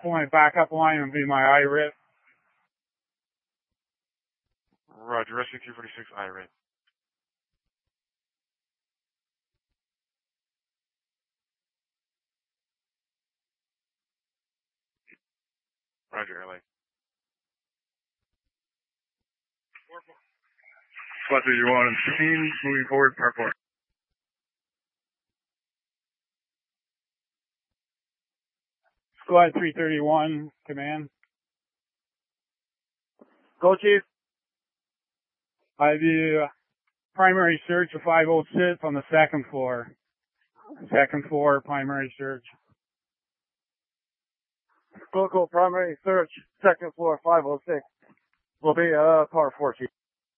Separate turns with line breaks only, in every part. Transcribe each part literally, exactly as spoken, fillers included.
pull my backup line and be my I R I T.
Roger, Rescue three forty-six, I R I T. Roger, L A.
Squad three zero one, fifteen, moving forward, par four.
Squad three thirty-one, command.
Go, Chief.
I do primary search of five oh six on the second floor. Second floor, primary search.
Go, go, primary search, second floor, five oh six. Will be, uh, par four, Chief.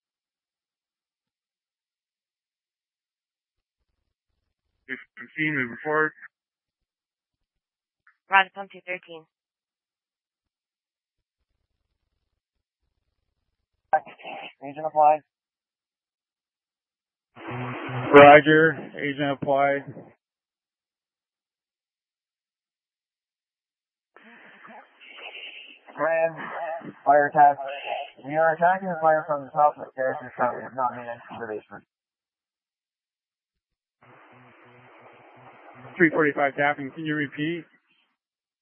fifteen, moving forward.
Roger, pump two thirteen.
Agent applied.
Roger, agent applied.
Command, fire attack. We are attacking the fire from the top of the stairs and front. We have not made it to the basement.
three forty-five tapping, can you repeat?